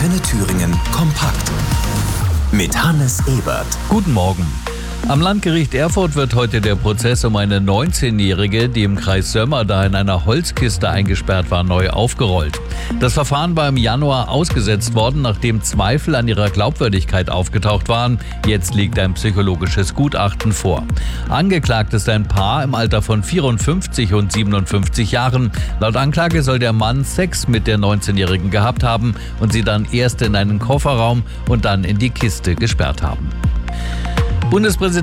Antenne Thüringen kompakt mit Hannes Ebert. Guten Morgen. Am Landgericht Erfurt wird heute der Prozess um eine 19-Jährige, die im Kreis Sömmerda in einer Holzkiste eingesperrt war, neu aufgerollt. Das Verfahren war im Januar ausgesetzt worden, nachdem Zweifel an ihrer Glaubwürdigkeit aufgetaucht waren. Jetzt liegt ein psychologisches Gutachten vor. Angeklagt ist ein Paar im Alter von 54 und 57 Jahren. Laut Anklage soll der Mann Sex mit der 19-Jährigen gehabt haben und sie dann erst in einen Kofferraum und dann in die Kiste gesperrt haben. Bundespräsident